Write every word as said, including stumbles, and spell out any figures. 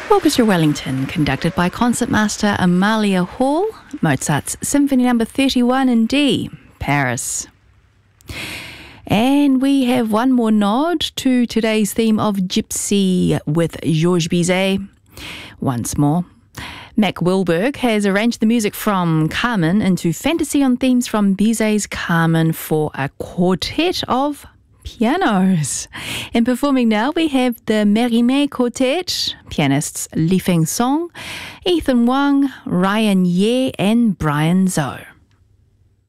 Orchestra Wellington, conducted by concertmaster Amalia Hall, Mozart's Symphony Number thirty-one in D, Paris. And we have one more nod to today's theme of Gypsy with Georges Bizet. Once more, Mac Wilberg has arranged the music from Carmen into fantasy on themes from Bizet's Carmen for a quartet of pianos. And performing now, we have the Mérimée Quartet, pianists Li Feng Song, Ethan Wang, Ryan Ye, and Brian Zhou.